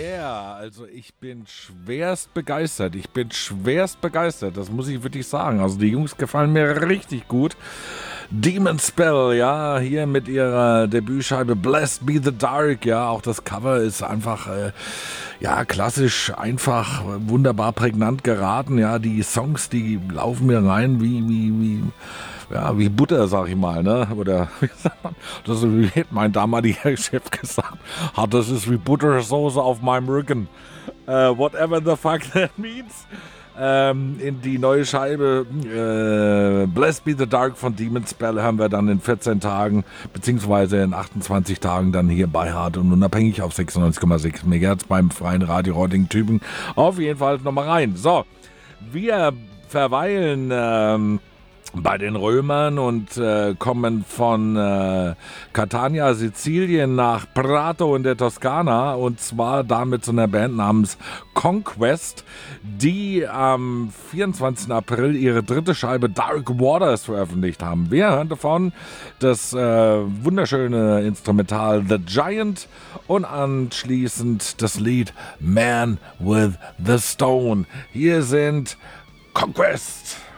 Yeah, also ich bin schwerst begeistert. Das muss ich wirklich sagen. Also die Jungs gefallen mir richtig gut. Demon Spell, ja, hier mit ihrer Debütscheibe Blessed Be the Dark, ja, auch das Cover ist einfach, ja, klassisch, einfach, wunderbar prägnant geraten, ja, die Songs, die laufen mir rein wie Butter, sag ich mal, ne? Oder wie sagt man? Das ist, wie hat mein damaliger Chef gesagt, das ist wie Buttersoße auf meinem Rücken. Whatever the fuck that means. In die neue Scheibe Blessed Be the Dark von Demon Spell haben wir dann in 14 Tagen, beziehungsweise in 28 Tagen dann hier bei Hart und Unabhängig auf 96,6 MHz beim Freien Radio Reutlingen-Tübingen. Auf jeden Fall nochmal rein. So, wir verweilen bei den Römern und kommen von Catania, Sizilien nach Prato in der Toskana, und zwar da mit so einer Band namens Conquest, die am 24. April ihre dritte Scheibe Dark Waters veröffentlicht haben. Wir hören davon das wunderschöne Instrumental The Giant und anschließend das Lied Man with the Stone. Hier sind Conquest.